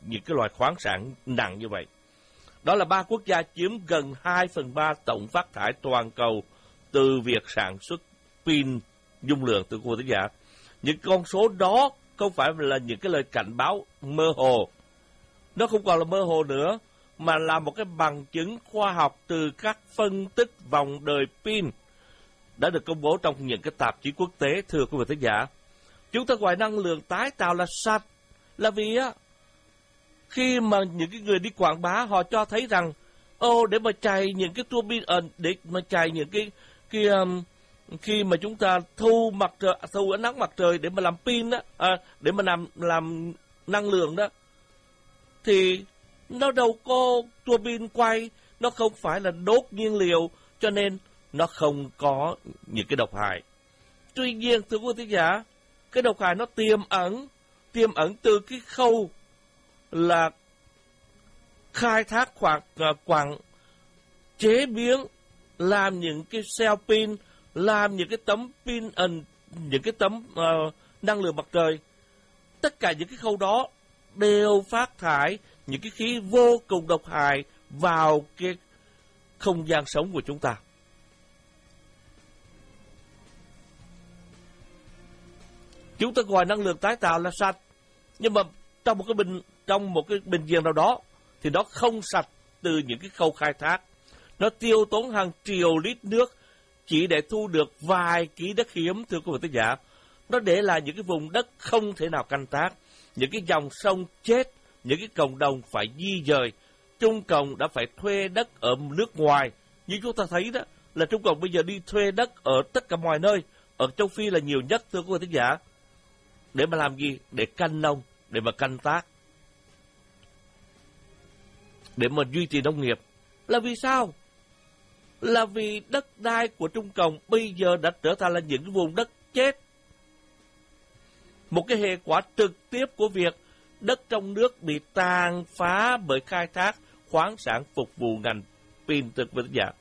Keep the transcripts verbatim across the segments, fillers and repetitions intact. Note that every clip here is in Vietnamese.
những cái loại khoáng sản nặng như vậy. Đó là ba quốc gia chiếm gần hai phần ba tổng phát thải toàn cầu từ việc sản xuất pin dung lượng, từ cô thính giả. Những con số đó không phải là những cái lời cảnh báo mơ hồ. Nó không còn là mơ hồ nữa, mà là một cái bằng chứng khoa học từ các phân tích vòng đời pin đã được công bố trong những cái tạp chí quốc tế, thưa quý vị thính giả. Chúng ta gọi năng lượng tái tạo là sạch, là vì á, khi mà những cái người đi quảng bá họ cho thấy rằng ô để mà chạy những cái tua pin, uh, để mà chạy những cái cái um, khi mà chúng ta thu mặt trời, thu ánh nắng mặt trời để mà làm pin đó, à, để mà làm làm năng lượng đó, thì nó đâu có tua pin quay, nó không phải là đốt nhiên liệu, cho nên nó không có những cái độc hại. Tuy nhiên, thưa quý thính giả, cái độc hại nó tiềm ẩn, tiềm ẩn từ cái khâu là khai thác hoặc quặng, chế biến, làm những cái cell pin, làm những cái tấm pin, uh, những cái tấm uh, năng lượng mặt trời. Tất cả những cái khâu đó đều phát thải những cái khí vô cùng độc hại vào cái không gian sống của chúng ta. Chúng ta gọi năng lượng tái tạo là sạch, nhưng mà trong một cái bình trong một cái bình diện nào đó thì nó không sạch từ những cái khâu khai thác. Nó tiêu tốn hàng triệu lít nước chỉ để thu được vài ký đất hiếm, thưa quý vị thính giả. Nó để lại những cái vùng đất không thể nào canh tác, những cái dòng sông chết, những cái cộng đồng phải di dời. Trung Cộng đã phải thuê đất ở nước ngoài. Như chúng ta thấy đó, là Trung Cộng bây giờ đi thuê đất ở tất cả mọi nơi. Ở châu Phi là nhiều nhất, thưa quý vị thính giả. Để mà làm gì? Để canh nông, để mà canh tác, để mà duy trì nông nghiệp. Là vì sao? Là vì đất đai của Trung Cộng bây giờ đã trở thành là những vùng đất chết. Một cái hệ quả trực tiếp của việc đất trong nước bị tàn phá bởi khai thác khoáng sản phục vụ ngành pin, từ với giả.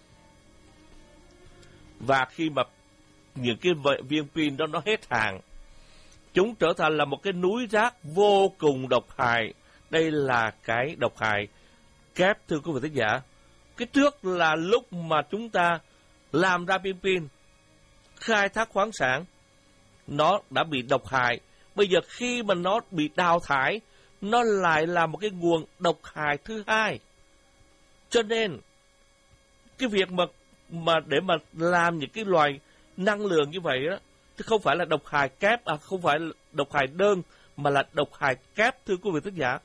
Và khi mà những cái viên pin đó nó hết hàng, chúng trở thành là một cái núi rác vô cùng độc hại. Đây là cái độc hại kép, thưa quý vị thính giả. Cái trước là lúc mà chúng ta làm ra pin pin, khai thác khoáng sản, nó đã bị độc hại. Bây giờ khi mà nó bị đào thải, nó lại là một cái nguồn độc hại thứ hai. Cho nên cái việc mà mà để mà làm những cái loài năng lượng như vậy đó, thì không phải là độc hại kép, à, không phải là độc hại đơn, mà là độc hại kép, thưa quý vị thính giả.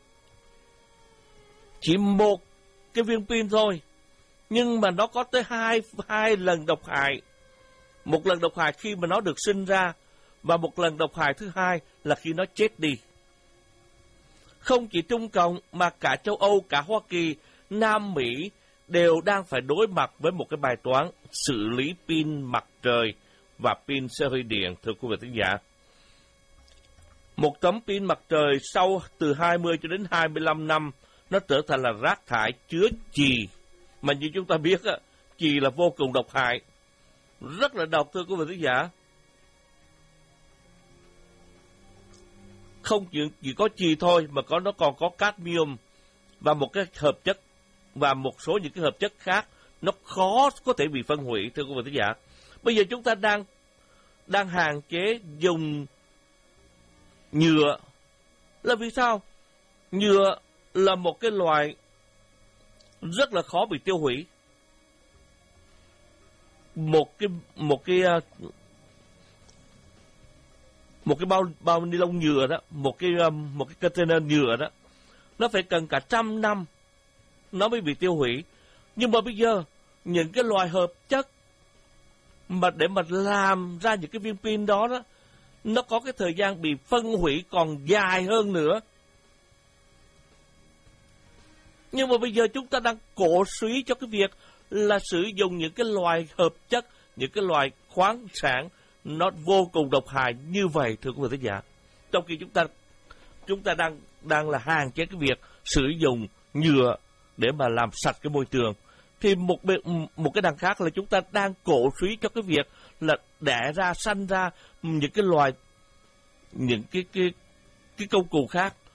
Chỉ một cái viên pin thôi, nhưng mà nó có tới hai hai lần độc hại. Một lần độc hại khi mà nó được sinh ra, và một lần độc hại thứ hai là khi nó chết đi. Không chỉ Trung Cộng mà cả châu Âu, cả Hoa Kỳ, Nam Mỹ đều đang phải đối mặt với một cái bài toán xử lý pin mặt trời và pin xe hơi điện, thưa quý vị thính giả. Một tấm pin mặt trời sau từ hai mươi cho đến hai mươi lăm năm, nó trở thành là rác thải chứa chì. Mà như chúng ta biết, chì là vô cùng độc hại, rất là độc, thưa quý vị thính giả. Không chỉ, chỉ có chì thôi, mà có nó còn có cadmium và một cái hợp chất và một số những cái hợp chất khác, nó khó có thể bị phân hủy, thưa quý vị thính giả. Bây giờ chúng ta đang đang hạn chế dùng nhựa. Là vì sao? Nhựa là một cái loại rất là khó bị tiêu hủy. Một cái một cái một cái bao bao ni lông nhựa đó, một cái một cái container nhựa đó, nó phải cần cả trăm năm nó mới bị tiêu hủy. Nhưng mà bây giờ những cái loại hợp chất mà để mà làm ra những cái viên pin đó đó, nó có cái thời gian bị phân hủy còn dài hơn nữa. Nhưng mà bây giờ chúng ta đang cổ suý cho cái việc là sử dụng những cái loại hợp chất, những cái loại khoáng sản nó vô cùng độc hại như vậy, thưa quý vị thính giả. Trong khi chúng ta chúng ta đang đang là hạn chế cái việc sử dụng nhựa để mà làm sạch cái môi trường, thì một một cái đằng khác là chúng ta đang cổ suý cho cái việc là đẻ ra, sanh ra những cái loài những cái cái cái công cụ khác